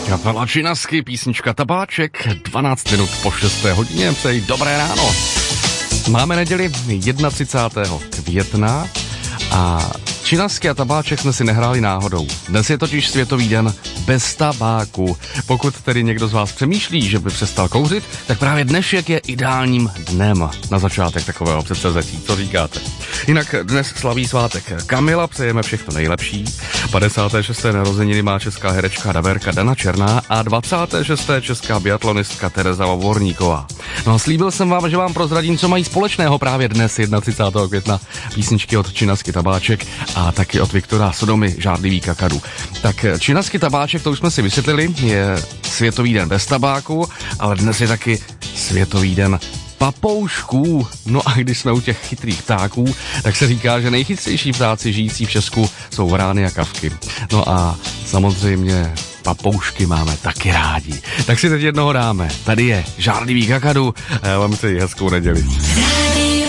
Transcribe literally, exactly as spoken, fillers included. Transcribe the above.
Kapela Činasky, písnička Tabáček, dvanáct minut po šesté hodině, přeji dobré ráno. Máme neděli třicátého prvního května a Činasky a Tabáček jsme si nehráli náhodou. Dnes je totiž Světový den bez tabáku. Pokud tedy někdo z vás přemýšlí, že by přestal kouřit, tak právě dnešek je ideálním dnem na začátek takového předsevzetí. Co říkáte? Jinak dnes slaví svátek Kamila, přejeme všechno nejlepší. padesáté šesté narozeniny má česká herečka daverka Dana Černá a dvacáté šesté česká biatlonistka Tereza Vovorníková. No a slíbil jsem vám, že vám prozradím, co mají společného právě dnes třicátého prvního května písničky od Činasky Tabáček a taky od Viktora Sodomy Žádlivý kakadu. Tak Činasky Tabáček, to už jsme si vysvětlili, je Světový den bez tabáku, ale dnes je taky Světový den papoušků. No a když jsme u těch chytrých ptáků, tak se říká, že nejchytřejší ptáci žijící v Česku jsou vrány a kavky. No a samozřejmě papoušky máme taky rádi. Tak si teď jednoho dáme. Tady je Žádlivý kakadu a já vám přeji hezkou neděli.